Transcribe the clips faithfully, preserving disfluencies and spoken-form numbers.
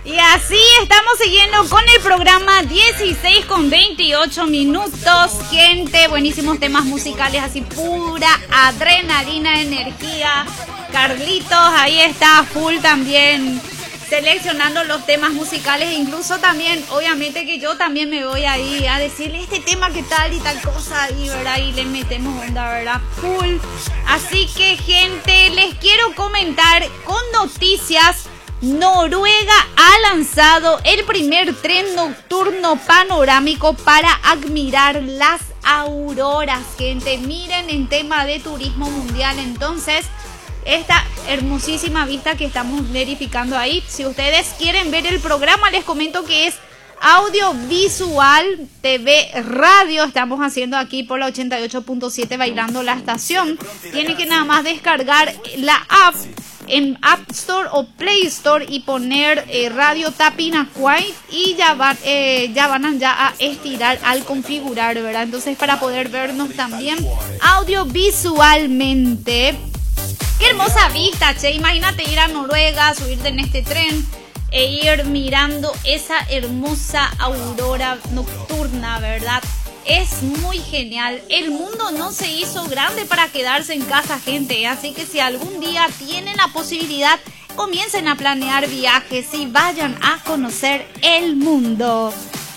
Y así estamos siguiendo con el programa dieciséis con veintiocho minutos, gente. Buenísimos temas musicales, así pura adrenalina, energía. Carlitos, ahí está, full también, seleccionando los temas musicales. E incluso también, obviamente que yo también me voy ahí a decirle este tema que tal y tal cosa, y, ¿verdad? Y le metemos onda, ¿verdad? Full. Así que, gente, les quiero comentar con noticias. Noruega ha lanzado el primer tren nocturno panorámico para admirar las auroras, gente. Miren, en tema de turismo mundial, entonces, esta hermosísima vista que estamos verificando ahí. Si ustedes quieren ver el programa, les comento que es audiovisual T V radio. Estamos haciendo aquí por la ochenta y ocho punto siete Bailando la Estación. Tienen que nada más descargar la app en App Store o Play Store y poner eh, Radio Tapinacuay y ya van, eh, ya van ya a estirar al configurar, ¿verdad? Entonces, para poder vernos también audiovisualmente. Qué hermosa vista, che. Imagínate ir a Noruega, subirte en este tren e ir mirando esa hermosa aurora nocturna, ¿verdad? Es muy genial. El mundo no se hizo grande para quedarse en casa, gente. Así que si algún día tienen la posibilidad, comiencen a planear viajes y vayan a conocer el mundo.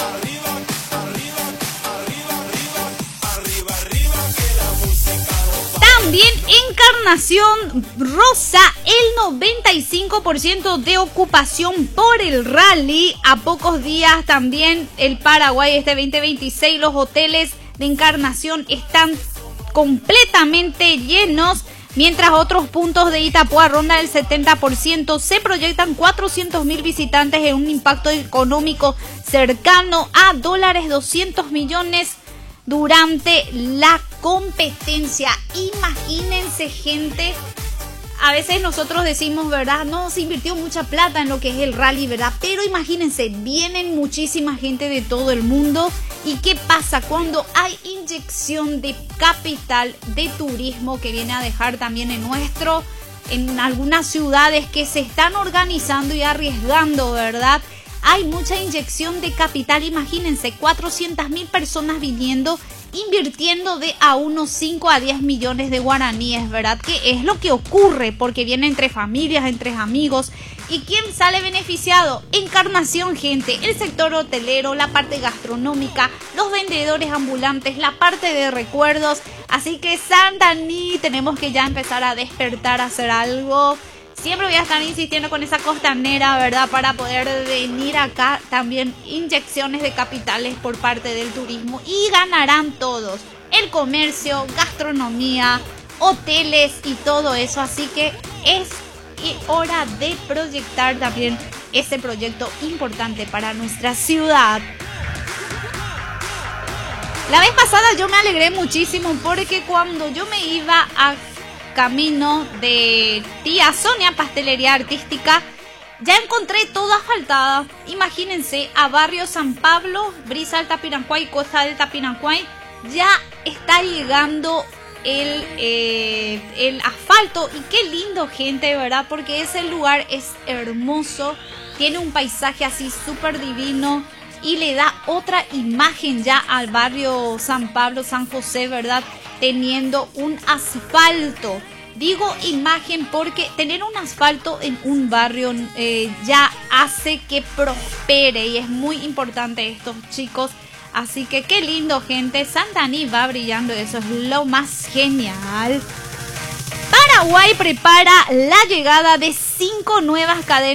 También Encarnación roza el noventa y cinco por ciento de ocupación por el rally. A pocos días también el Paraguay, este veinte veintiséis, los hoteles de Encarnación están completamente llenos, mientras otros puntos de Itapúa rondan el setenta por ciento. Se proyectan cuatrocientos mil visitantes en un impacto económico cercano a dólares doscientos millones durante la competencia. Imagínense, gente, a veces nosotros decimos, ¿verdad? No, se invirtió mucha plata en lo que es el rally, ¿verdad? Pero imagínense, vienen muchísima gente de todo el mundo. ¿Y qué pasa cuando hay inyección de capital de turismo que viene a dejar también en nuestro, en algunas ciudades que se están organizando y arriesgando, ¿verdad? Hay mucha inyección de capital, imagínense, cuatrocientas mil personas viniendo, invirtiendo de a unos cinco a diez millones de guaraníes, ¿verdad? Que es lo que ocurre, porque viene entre familias, entre amigos. ¿Y quién sale beneficiado? Encarnación, gente, el sector hotelero, la parte gastronómica, los vendedores ambulantes, la parte de recuerdos. Así que, Santaní, tenemos que ya empezar a despertar, a hacer algo. Siempre voy a estar insistiendo con esa costanera, ¿verdad? Para poder venir acá, también inyecciones de capitales por parte del turismo. Y ganarán todos. El comercio, gastronomía, hoteles y todo eso. Así que es hora de proyectar también ese proyecto importante para nuestra ciudad. La vez pasada yo me alegré muchísimo porque cuando yo me iba a camino de Tía Sonia, Pastelería Artística, ya encontré todo asfaltado. Imagínense, a Barrio San Pablo, Brisa del Tapinacuay, Costa del Tapinacuay, ya está llegando el, eh, el asfalto. Y qué lindo, gente, ¿verdad? Porque ese lugar es hermoso, tiene un paisaje así súper divino y le da otra imagen ya al barrio San Pablo, San José, ¿verdad? Teniendo un asfalto. Digo imagen porque tener un asfalto en un barrio eh, ya hace que prospere, y es muy importante esto, chicos. Así que qué lindo, gente. Santaní va brillando, eso es lo más genial. Paraguay prepara la llegada de cinco nuevas cadenas